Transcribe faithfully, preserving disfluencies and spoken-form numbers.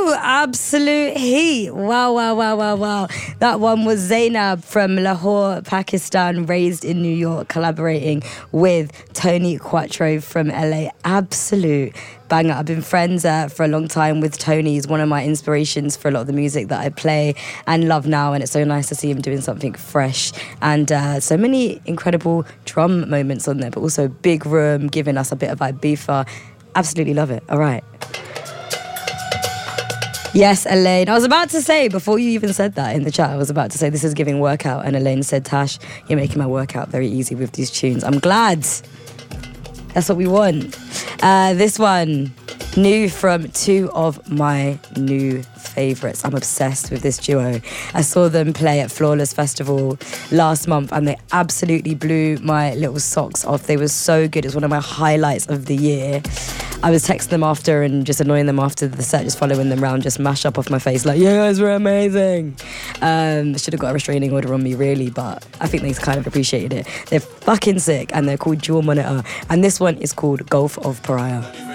Ooh, absolute heat. Wow, wow, wow, wow, wow. That one was Zainab from Lahore, Pakistan, raised in New York, collaborating with Tony Quattro from L A. Absolute banger. I've been friends uh, for a long time with Tony. He's one of my inspirations for a lot of the music that I play and love now, and it's so nice to see him doing something fresh. And uh, so many incredible drum moments on there, but also big room, giving us a bit of Ibiza. Absolutely love it. All right. Yes, Elaine. I was about to say, before you even said that in the chat, I was about to say this is giving workout, and Elaine said, Tash, you're making my workout very easy with these tunes. I'm glad. That's what we want. Uh, this one, new from two of my new favourites. I'm obsessed with this duo. I saw them play at Flawless Festival last month and they absolutely blew my little socks off. They were so good. It was one of my highlights of the year. I was texting them after and just annoying them after the set, just following them around, just mash up off my face like, yeah, guys were amazing. Um, should have got a restraining order on me, really, but I think they kind of appreciated it. They're fucking sick and they're called Dual Monitor. And this one is called Gulf of Pariah.